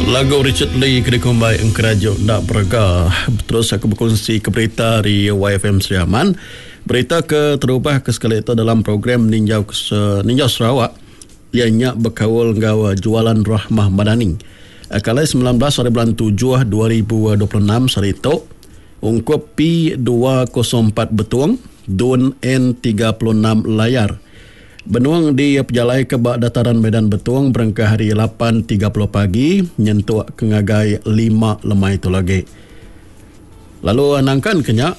Lagu Richard Lee kena kumbai engkerajo nak beragah. Terus aku berkongsi ke berita di YFM Seriaman. Berita ke terubah ke sekali itu dalam program Ninjau Sarawak ianya berkawal ngau jualan rahmah madani. Kalai 19 hari bulan 7 2026 hari itu ungkup P204 betuang Dun N36 layar. Benuang di pejalai ke bak dataran Medan Betuang berangka hari 8.30 pagi nyentuh kengagai 5 lemai itu lagi. Lalu nangkan kenyak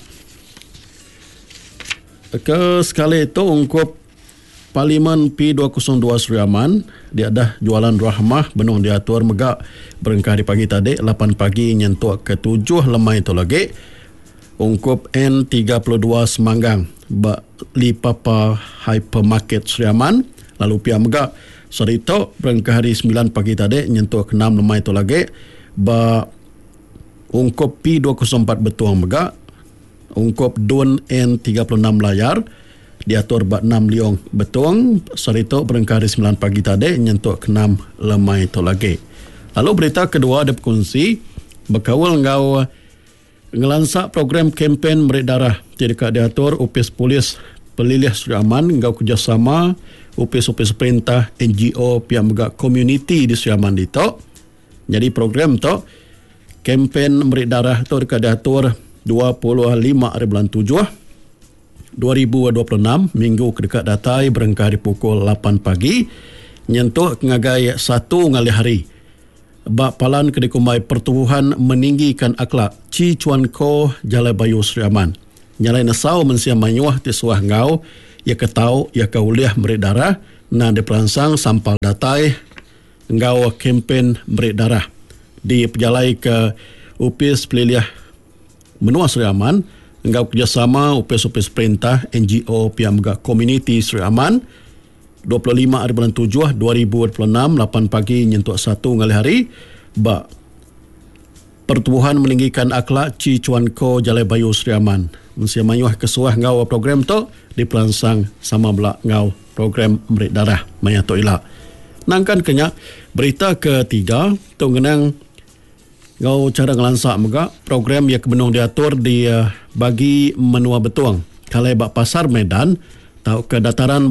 ke sekali itu ungkup Parlimen P202 Seriaman dia dah jualan rahmah benuang diatur megak berangka hari pagi tadi 8 pagi nyentuh ke 7 lemai itu lagi. Ungkup N32 Semanggang bak Lipapa Hypermarket Seriaman lalu pihak megak Sarito berangka hari 9 pagi tadi nyentuh ke 6 lemai itu lagi bak ungkup P204 Betuang megak ungkup Dun N36 layar diatur bak 6 liong Betuang Sarito berangka hari 9 pagi tadi nyentuh ke 6 lemai itu lagi. Lalu berita kedua ada berkongsi berkawal ngau ngelansak program kempen merik darah tidak diatur UPS Polis Pelilih Seriaman ngau kerjasama UPS perintah NGO pihak megak komuniti di Seriaman dito. Jadi program tu kempen merik darah tu dekat diatur 25 hari bulan 7 2026 minggu kedekat datai berangka hari pukul 8 pagi nyentuh ngagai 1 ngali hari. Bak palan kedekumai pertubuhan meninggikan akhlak Ci Chuan Ko Jalai Bayu Seriaman. Nyalai nasau mensia manyuah tisuah ngau ia ketau ia kauliah merik darah na diperansang sampal datai ngau kempen merik darah di pejalai ke UPS Pelilih Menua Seriaman ngau kerjasama UPS perintah NGO pihak megak komuniti Seriaman 25 hari bulan 7 2026 8 pagi nyentuh 1 ngali hari bak pertubuhan meninggikan akhlak Ci Chuan Ko Jalai Bayu Seriaman mensia manyuah kesuah ngau program tu diperansang sama belak ngau program merik darah maya tu ila. Nangkan kenyak berita ketiga tu ngenang ngau cara ngelansak megak program yang kebenung diatur di bagi menua Betuang kalai bak pasar Medan tau ke dataran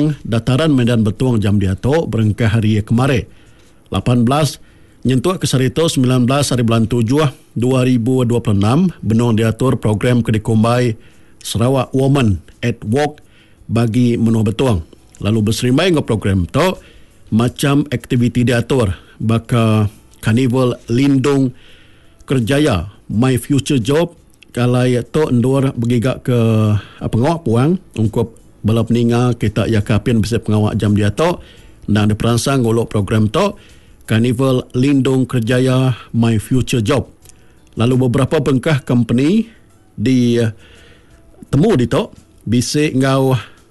Medan Betuang jam diatur berangka hari kemarin 18 nyentuh ke Sarito 19 hari bulan 7 2026 benung diatur program kedekumbai Sarawak Women at Work bagi menua Betuang. Lalu berserimbai ngau program tu macam aktiviti diatur baka Carnival Lindung Kerjaya My Future Job kalai tu endur bergigak ke pengawak puang ungkup bala peninga kita yakapin bisa pengawak jam dia tu dan diperansang ngolok program tu Carnival Lindung Kerjaya My Future Job. Lalu beberapa bengkah company di temu di tu bisa ngau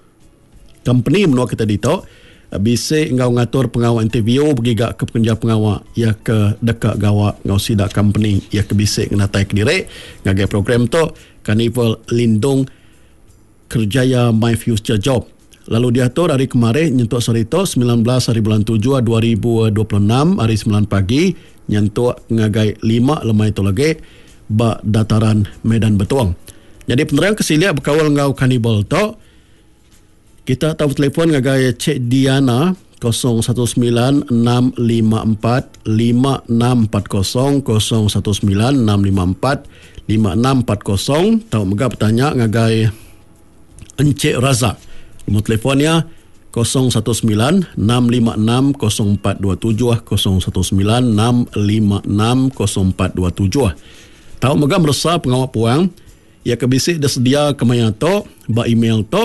company menua kita di tu bisa ngau ngatur pengawak interview bergigak ke pekerja pengawak ya ke dekat gawak ngau sidak company ya ke bisa ngatai ke diri ngagai program tu Carnival Lindung Kerjaya My Future Job. Lalu diatur hari kemarin nyentuh Sarito 19 hari bulan 7 2026 hari 9 pagi nyentuh ngagai 5 lemai itu lagi bak dataran Medan Betuang. Jadi penerang kesilia berkawal ngau Carnival tu kita tahu telefon ngagai Cik Diana 0196545640 0196545640 tahu megah bertanya ngagai Encik Razak. Nombor telefonnya 0196560427 0196560427. Tahu megah merasa pengawak puang ia kebisik dah sedia kemaya to ba email to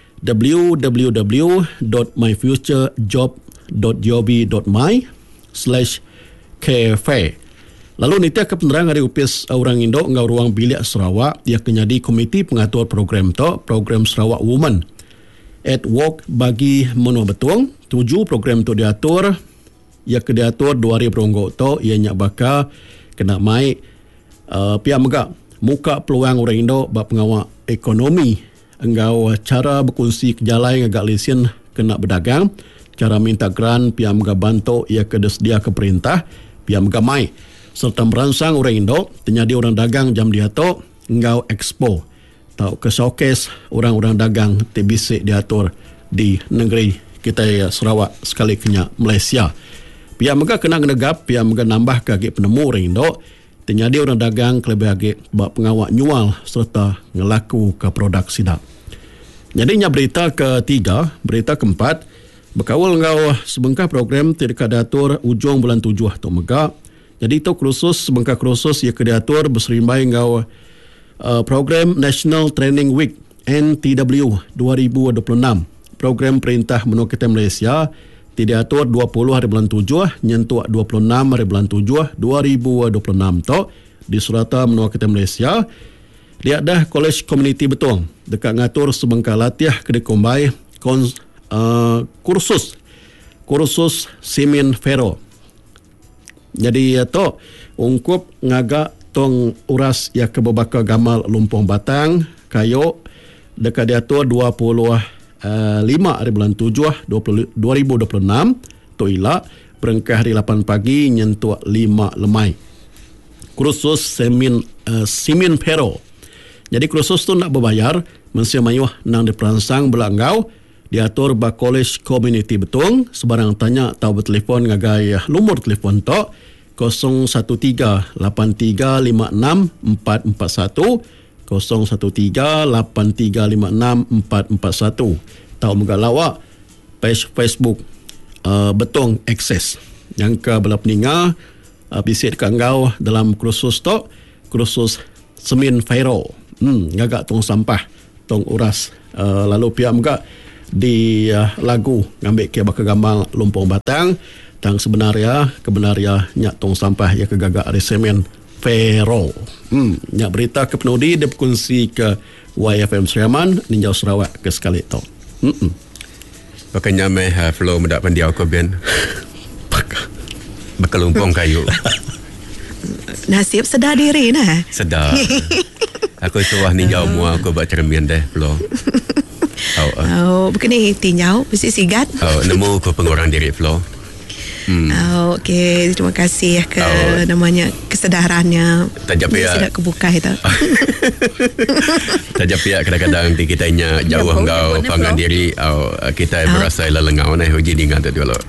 www.myfuturejob.gov.my/cafe. Lalu nitia ke penerang hari UPS orang Indo ngau ruang bilik Sarawak ia kenyadi komiti pengatur program to program Sarawak Women at Work bagi menua Betuang. 7 program tu diatur ia ke diatur 2 hari beronggok to ia nyak baka kena mai pihak megak muka peluang orang Indo bak pengawak ekonomi engkau cara berkongsi kejalai agak lesen kena berdagang cara minta grant pihak megak bantu ia ke sedia ke perintah pihak megamai serta merangsang orang Indo terjadi orang dagang jam dia tu ngau expo tau ke showcase orang-orang dagang TBC diatur di negeri kita Sarawak sekali kena Malaysia. Pihak mega kena genegap, pihak mega nambah kaki penemu orang Indo terjadi orang dagang kelebih lagi buat pengawak nyual serta ngelaku ke produk sidap. Jadinya berita ketiga, berita keempat, berkawal ngau sebengkah program tidak diatur ujung bulan 7 atau mega. Jadi itu kursus sebengkah kursus ia diatur berserimbai ngau program National Training Week NTW 2026. Program Perintah Menua Kita Malaysia diatur 20 hari bulan 7 nyentuh 26 hari bulan 7 2026 tu di Surata Menua Kita Malaysia. Dia ada College Community betul dekat ngatur sebengkah latiah kedekombai kursus Simin Fero. Jadi tu ungkup ngagak tong uras ya kebabaka gamal lumpung batang kayu dekat diatur 25 hari bulan 7 2026 tu ila berengkah hari 8 pagi nyentuh 5 lemai. Kursus Simin Fero. Jadi kursus tu nak berbayar mesti mayuh nang diperansang belangau diatur ba College Community betung sebarang tanya tahu bertelefon ngagai lumur telefon tu 013-8356-441 013-8356-441 tahu muka lawak page Facebook Betong Access yang ke belah peninga bisik dekat engkau dalam kursus tu kursus Semin Fairo ngagak tong sampah tong uras lalu pihak muka di lagu ngambil ke bakal gamal lumpung batang tang sebenarnya kebenaria nyak tong sampah ya kegagak resemen Fero. Nyak berita ke penudi dia berkongsi ke YFM Seriaman Ninjau Sarawak ke sekali tu. Pakanya meh flow mendak pandiau ko ben. Bakal lumpung kayu. Nasib sedar diri nah. Sedar. Aku suah ninjau mua aku buat cermin deh flow. Bukan ni tinjau mesti sigat. Nemu ko pengurang diri flow. Okey, terima kasih ke namanya kesedarannya. Tajap ya. Sudah kebuka itu. Tajap ya kadang-kadang di kita nya jauh engkau pangan diri kita berasa lelengau nah uji dengan tu dulu.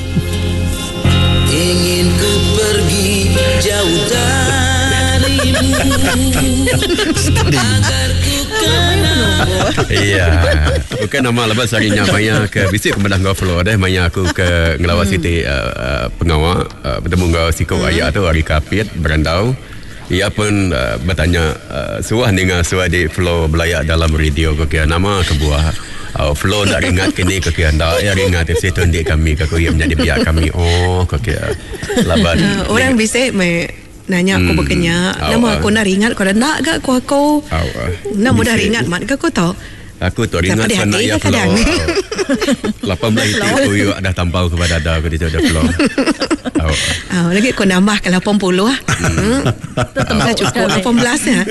Ingin ku pergi jauh darimu agar ku kenal. Iya, bukan nama lepas harinya maya ke bisik kemedah ngau flow deh maya aku ke Ngelawa City pengawal bertemu ngau siko ayah tu hari kapit berandau. Ia pun bertanya suah dengan suah di flow belayak dalam radio ke nama kebuah flow nak ringat kini ke anda ya ringat situ di kami ke yang menjadi biar kami ke laban orang bisik nanya aku berkenya nama aku nak ringat kau nak gak aku nak mudah ringat mat ke aku tahu aku tu ringat sana ya flow 18 itu aku dah tampau kepada ada aku di ada flow lagi kau nambah ke 80 lah tak cukup 18 ya.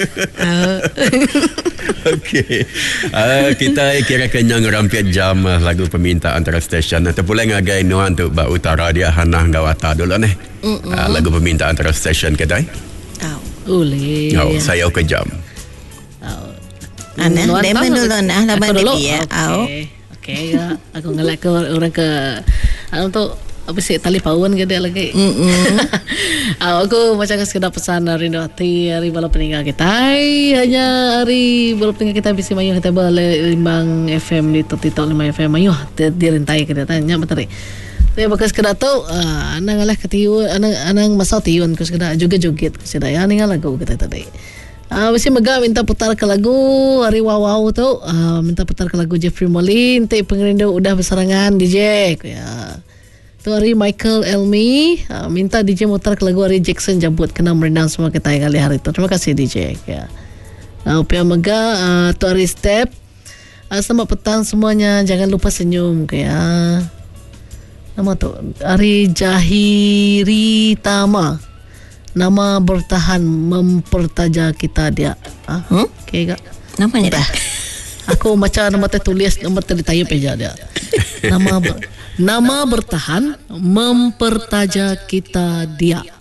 Okey. Kita kira kenyang rampiat jam lagu permintaan antara stesen atau pula ngagai nuan tu ba utara dia hanah gawata dulu nih. Lagu permintaan antara stesen kedai. Boleh. Saya ke jam. Ana demo dulu nah laban dia. Okey ya. Aku ngelak ke orang ke untuk apa sih tali pawan ke dia lagi. Aku macam sekedar pesan rindu hati hari malam peninggal kita. Hanya hari malam peninggal kita bisa mayuh kita boleh limbang FM di Titok 5 FM mayuh direntai kita tanya betul. Tapi bekas sekedar tu anang lah ketiun anang masa tiun ku sekedar joget-joget sekedar ya ningal lagu kita tadi. Mesti mega minta putar ke lagu hari wow tu minta putar ke lagu Jeffrey Molin tapi pengerindu udah berserangan DJ ya. Tu hari Michael Elmi minta DJ mutar ke lagu hari Jackson Jabut kena merendang semua kita kali hari tu. Terima kasih DJ ya. Upaya mega tu hari Step selamat petang semuanya, jangan lupa senyum ya. Nama tu hari Jahiri Tama, nama bertahan mempertaja kita dia. Okay kak namanya dah aku macam nama tertulis nama tertayap aja dia. Nama bertahan mempertaja kita dia.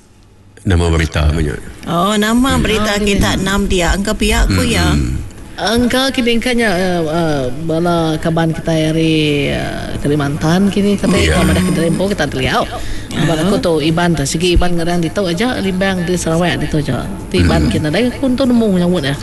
Nama berita banyak. Oh, nama berita kita 6 dia. Engkau pihak ku ya. Engkau kini kanya bala kaban kita hari Kalimantan kini kata kita ada Kedrimpo kita terlihat. Bala aku tu Iban tu segi Iban ngarang di tau aja limbang di Sarawak di tau aja. Ti Iban kita dah pun tu nemu nyamut ya.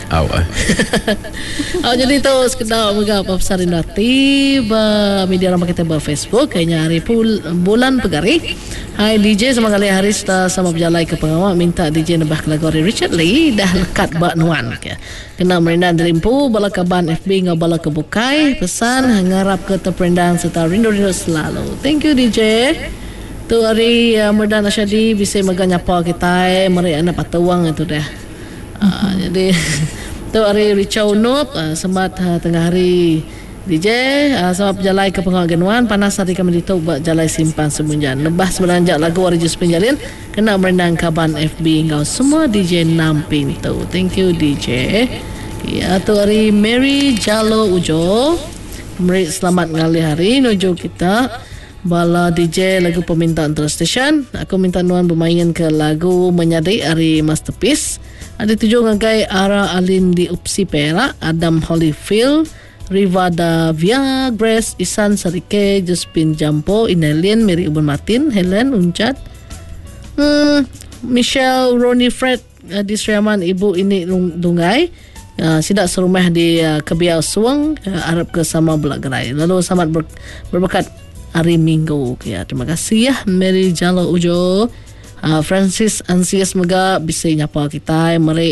Jadi tu sekedar mega pasar Indati media ramai kita Facebook kayaknya hari bulan Pegari. Hai DJ sama kali hari sama berjalan ke pengawal minta DJ nambah lagu Richard Lee dah lekat bak nuan kena merendang Derimpu bala kaban FB ngau bala kebukai pesan ngarap ke terperendang serta rindu-rindu selalu. Thank you DJ. Tu hari Merdan Asyadi bisa megah nyapa kita mari anak patawang itu dah. Jadi tu hari Richau Nup semat tengah hari DJ sebab jalai ke pengawal genuan panas hari kami dituk buat jalai simpan semunjan lebah seberanjak lagu Warijus Penjalin kena merendang kaban FB ngau semua DJ 6 pintu. Thank you DJ. Ya tu hari Mary Jalo Ujo meri selamat ngali hari nuju kita bala DJ lagu permintaan terus station. Aku minta nuan bermain ke lagu Menyadi hari Masterpiece. Ada 7 ngagai Ara Alin di Upsi Perak, Adam Holyfield, Rivada Via, Grace, Isan Sarike, Josephine Jampo, Inelin, Mary Ubun Martin, Helen Uncat, Michelle, Ronnie Fred, di Sriaman, Ibu Ini Dungai, sidak serumah di Kebiau Suang, Arab ke sama Belak Gerai. Lalu selamat berberkat hari Minggu. Ya, terima kasih ya Mary Jalo Ujo. Francis ansias mega bisa nyapa kita mari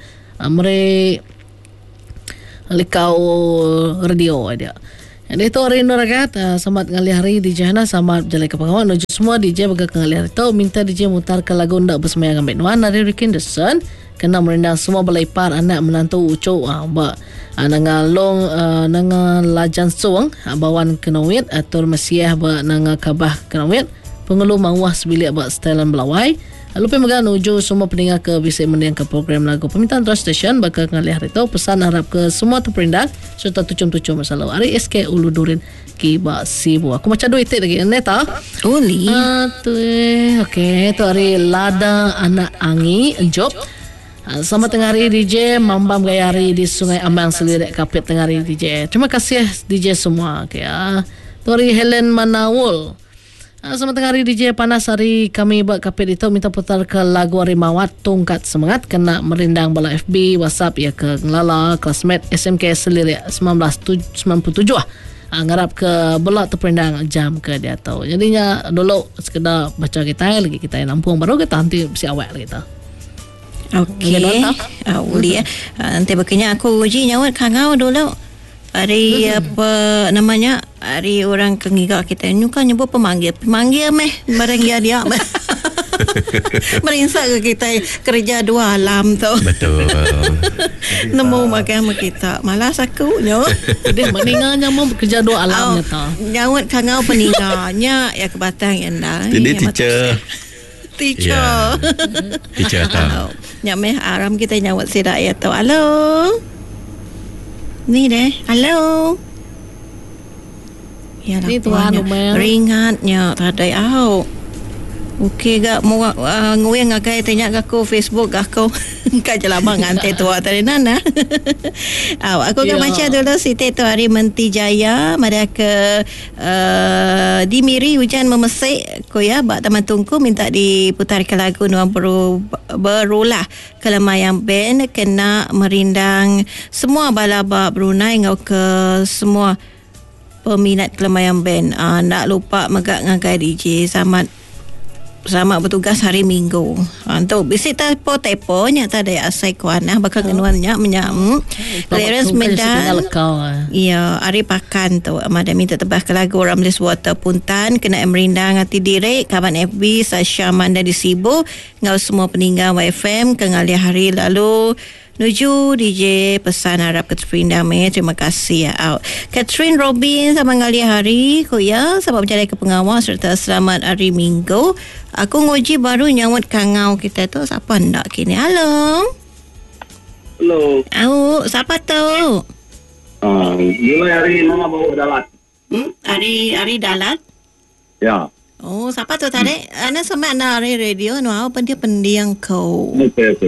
Likau radio dia. Jadi itu hari Nuragat selamat ngali hari DJ Hana selamat jalan ke pengawan nuju semua DJ baga ngali hari tu minta DJ mutar ke lagu ndak bersemayang ambek nuan dari Rick Anderson kena merendang semua belaipar anak menantu ucu ba nangalong nanga lajan suang bawan kenawit atur mesiah ba nanga kabah kenawit pengelu mawah sebilik ba setelan belawai. Lupa megang nuju semua pendengar ke bisa mendiang ke program lagu permintaan trust station bakal ngali hari itu pesan harap ke semua terperindang serta tucum-tucum masalah hari SK Ulu Durin kiba sibu aku macam duit lagi neta Uli tu okey tu hari Lada Anak Angi Job selamat tengah hari DJ Mambam gaya hari di Sungai Amang Selirik Kapit tengah hari DJ. Terima kasih DJ semua okay, tu hari Helen Manawul. Selamat tengah hari DJ panas hari kami buat kapit itu minta putar ke lagu Harimawat Tongkat Semangat kena merindang bala FB WhatsApp ya ke ngelala classmate SMK Selirik 1997 ngarap ke bala terperindang jam ke dia tahu jadinya dulu sekedar baca kita lagi kita nampung baru kita nanti si awal kita. Okey. Uli nanti bekenya aku uji nyawat kangau dulu. Hari apa namanya? Hari orang kengigak kita ni kan nyebut pemanggil meh barang dia. Merinsak ke kita kerja 2 alam tu. Betul. Nemu makan kita. Malas aku nyo. Dia meninggalnya mau bekerja 2 alamnya tau. Nyawat kangau peninggalnya ya ke Batang Endah. Jadi teacher. Teacher tahu. Nyak meh aram kita nyawat sidak ya tu. Halo. Ni deh. Halo. Ya lah. Ni tuan rumah. Ringatnya tadai au. Okey gak mau nguyang ngakai tanya aku Facebook aku kan jelama ngante tua tadi nana. Aku gak baca dulu Siti tu hari Menti Jaya mari ke Dimiri hujan memesik ko ya bak Taman Tungku minta diputar ke lagu Nuan Berulah Kelemayan Band kena merindang semua balaba Brunei ngau ke semua peminat Kelemayan Band. Nak lupa megak ngagai DJ Selamat bertugas hari Minggu. Untuk bisi tepo nya tadi asai kuanah bakal kenuannya menyam. Clearance medan. Ya, hari pakan tu amada minta tebah ke lagu Ramlis Water Puntan kena merindang hati diri kawan FB Sasyaman dari Sibu ngau semua peninggal YFM kengali hari lalu nuju DJ pesan harap Catherine Dame. Terima kasih ya. Catherine Robin sama ngali hari ko ya sebab berjalan ke pengawal serta selamat hari Minggu. Aku ngoji baru nyawat kangau kita tu siapa ndak kini. Halo. Siapa tu? Gila hari mana bawa dalat? Hari dalat? Ya. Oh, siapa tu tadi? Ana sama ana radio no apa dia pendiang kau. Okey.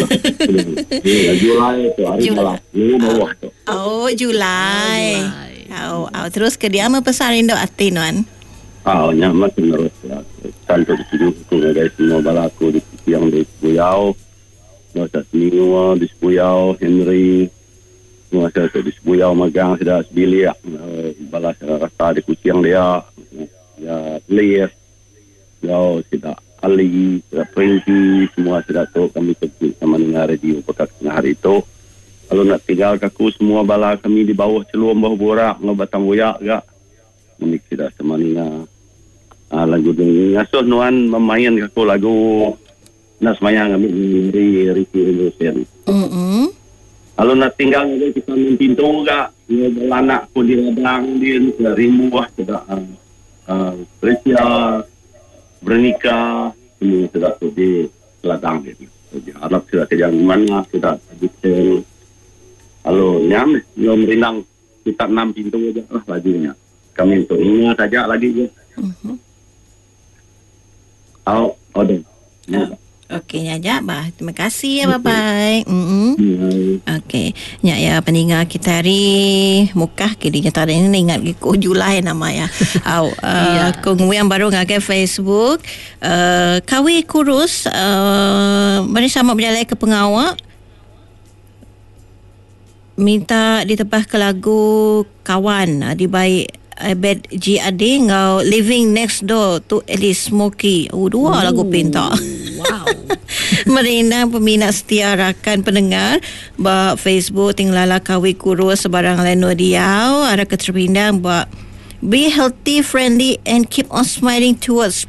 Julai tu hari Julai. malam. Ini bawah tu. Oh, Julai. Terus ke dia apa pesan rindu hati nuan? Nyaman terus ya. Tanto di sini aku guys semua balaku di yang di Puyau. Masa seminggu di Puyau Henry. Masa di Puyau magang sudah sebilik balas rasa di kucing dia. Ya, Leah, ya, sudah Ali, sudah Prinky, semua sudah tu kami kerja sama dengan radio pekat tengah hari itu. Kalau nak tinggal kaku semua bala kami di bawah celuam bawah borak, ngebatang boyak gak. Kami sudah sama dengan lagu ini. Ngasuh nuan memain kaku lagu nak semayang kami di Ricky Indonesia. Kalau nak tinggal kita main pintu gak, bala anak pun di ladang dia rimbuah sudah. Malaysia bernikah semua sudah di ladang dia. Jadi Arab sudah kerja di mana sudah detail. Kalau nyam belum rinang kita 6 pintu aja lah lajunya. Kami untuk ingat saja lagi je. Okey nyak bah. Terima kasih ya bye-bye. Okey. Nyak ya pendengar kita hari mukah kirinya tadi ini ingat ko Julai nama ya. Ko yang baru ngake Facebook kawi kurus bersama berjalan ke pengawal minta ditebah ke lagu kawan di baik Abed G Ade ngau Living Next Door to Alice Smoky. Dua lagu pinta. Wow. Merindang peminat setia rakan pendengar ba Facebook tinglala kawi kurus sebarang leno diau ada keterpindang ba be healthy, friendly and keep on smiling towards